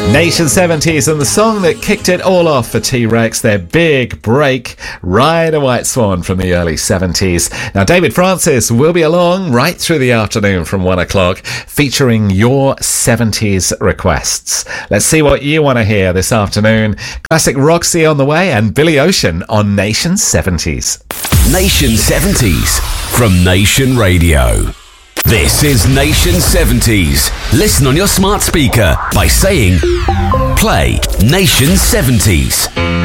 Nation 70s and the song that kicked it all off for T-Rex, their big break, Ride a White Swan from the early 70s. Now, David Francis will be along right through the afternoon from 1 o'clock, featuring your 70s requests. Let's see what you want to hear this afternoon. Classic Roxy on the way and Billy Ocean on Nation 70s. Nation 70s from Nation Radio. This is Nation 70s. Listen on your smart speaker by saying, play Nation 70s.